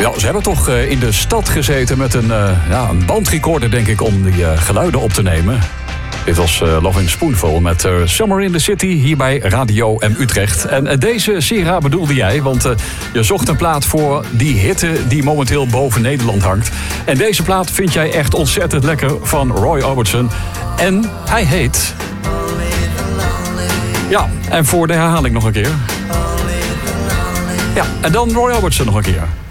Ja, ze hebben toch in de stad gezeten met een bandrecorder, denk ik, om die geluiden op te nemen. Dit was Lovin' Spoonful met Summer in the City hier bij Radio M Utrecht. En deze, Sira, bedoelde jij, want je zocht een plaat voor die hitte die momenteel boven Nederland hangt. En deze plaat vind jij echt ontzettend lekker van Roy Orbison. En hij heet... Ja, en voor de herhaling nog een keer. Ja, en dan Roy Orbison nog een keer.